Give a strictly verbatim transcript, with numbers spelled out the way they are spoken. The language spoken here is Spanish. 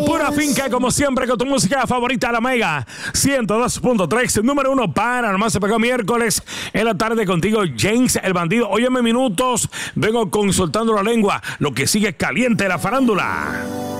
Pura Finca, como siempre, con tu música favorita, la Mega ciento dos punto tres, número uno para nomás se pegó miércoles en la tarde contigo, James el Bandido. Óyeme minutos, vengo consultando la lengua, lo que sigue caliente la farándula.